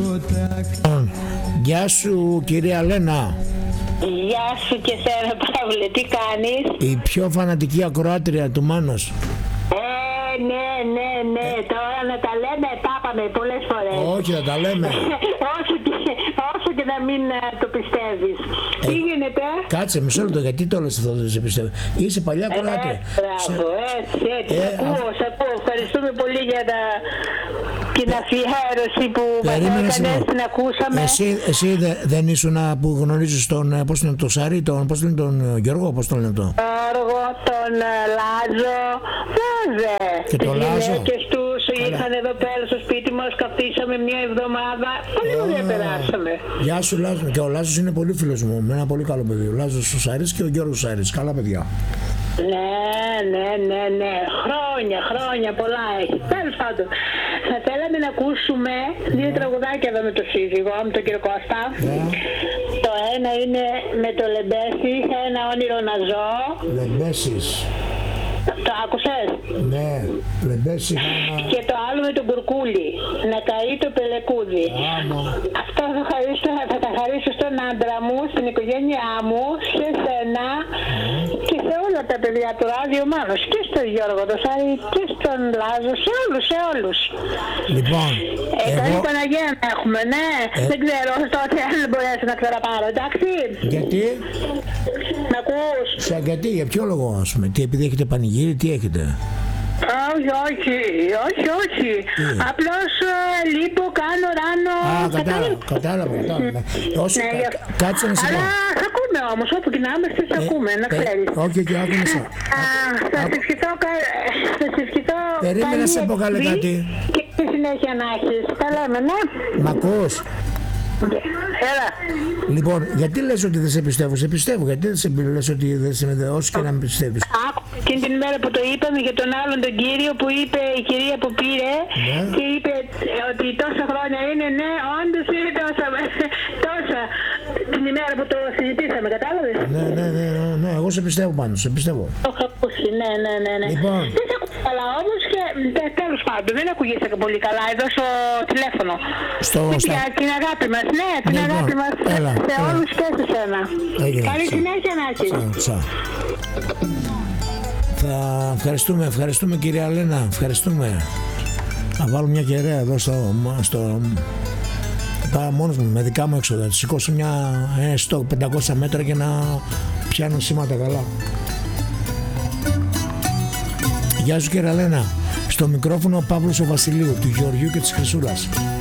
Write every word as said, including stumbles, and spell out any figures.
Γεια σου κυρία Λένα. Γεια σου και σένα Παύλε, τι κάνεις? Η πιο φανατική ακροάτρια του Μάνος. Ε, ναι, ναι, ναι, τώρα να τα λέμε, τα είπαμε πολλές φορές. Όχι, να τα λέμε. όσο, και, όσο και να μην uh, το πιστεύεις. Ε, τι γίνεται? Κάτσε μισό λεπτό, γιατί το όλες αυτό δεν σε πιστεύω. Είσαι παλιά ακροάτρια. Ε, μπράβο, έτσι, έτσι, Ε, σ' ακούω, α... σ' ακούω. Ευχαριστούμε πολύ για τα... την αφιέρωση που μας έκανες, την ακούσαμε. Εσύ, εσύ δε, δεν ήσουν που γνωρίζεις τον, πώς είναι το Σάρι, τον, πώς είναι τον Γιώργο, πώς το λένε το. Γιώργο, τον Λάζο, βέβαια. Και τον Λάζο. Οι γυναίκες τους ήρθαν εδώ πέρα στο σπίτι μας, καπτήσαμε μια εβδομάδα. Πολύ ωραία περάσαμε. Γεια σου Λάζο. Και ο Λάζος είναι πολύ φίλος μου, με ένα πολύ καλό παιδί. Ο Λάζος ο Σάρης και ο Γιώργος Σάρης. Καλά παιδιά. Ναι, ναι, ναι, ναι. Χρόνια, χρόνια πολλά έχει. Τέλος πάντων, θα θέλαμε να ακούσουμε δύο τραγουδάκια εδώ με το σύζυγο, με τον κύριο Κώστα. Yeah. Το ένα είναι με το Λεμπέση, ένα όνειρο να ζω. Λεμπέσης. Το άκουσες? Ναι, Λεμπέση. Και το άλλο με τον Κουρκούλη, να καεί το πελεκούδι. Άμα. Αυτό θα, χαρίσω, θα τα χαρίσω στον άντρα μου, στην οικογένειά μου, σε σένα mm. και σε όλα τα παιδιά του Ράδιο Μάνος, και στον Γιώργο το Σάρι και στον Λάζο, σε όλους, σε όλους. Λοιπόν, ε, εγώ... καλή Παναγία να έχουμε, ναι. Ε... Δεν ξέρω, τότε αν δεν μπορέσω να ξαναπάρω, εντάξει. Γιατί? Μ' ακούς? Σε γιατί, για ποιο λόγο, ας πούμε, τι, επειδή έχετε πανηγύρι, τι έχετε? Όχι, όχι, όχι, όχι. Απλώς uh, λείπω, κάνω, ράνω. Α, κατάλαβα, κατάλαβα, κατάλαβα. Όσο, ναι, κα, κάτσε να σε πω. Αλλά θα ακούμε όμως, όπου και να είμαστε, θα ακούμε, να ξέρεις. Όχι, όχι, άκουμε σε. Θα σε ευχηθώ, θα σε ευχηθώ. Περίμενα να σε πω καλέ κάτι. Και τη συνέχεια να έχεις. Τα λέμε, ναι. Μ' ακούς? Έλα. Λοιπόν, γιατί λες ότι δεν σε πιστεύω? Σε πιστεύω. Γιατί δεν σε λες ότι δεν σε με όσο και να με πιστεύεις? Άκου εκείνη την ημέρα που το είπαμε για τον άλλον τον κύριο που είπε η κυρία που πήρε ναι. Και είπε ότι τόσα χρόνια είναι, ναι, όντως είναι τόσα, τόσα την ημέρα που το συζητήσαμε, κατάλαβες? Ναι, ναι, ναι, ναι, ναι, εγώ σε πιστεύω πάνω, σε πιστεύω. Το έχω ακούσει, ναι, ναι, ναι, ναι. Λοιπόν. Δεν σε ακούω καλά όμως και τέλος πάντων δεν ακούγεσαι πολύ καλά εδώ στο τηλέφωνο. Στο, την, στα... την αγάπη μας, ναι, την ναι, αγάπη μας έλα, σε έλα. όλους και σε σένα. Έγινε, καλή τσα. συνέχεια να έχεις. Τσα, τσα. Θα ευχαριστούμε, ευχαριστούμε κυρία Λένα, ευχαριστούμε. Θα βάλω μια κεραία εδώ στο... στο... Πάω μόνος μου με δικά μου έξοδα, θα σηκώσω μια ε, στο πεντακόσια μέτρα και να πιάνω σήματα καλά. Γεια σου κυρία Λένα. Στο μικρόφωνο ο Παύλος ο Βασιλείου, του Γεωργιού και της Χρυσούλας.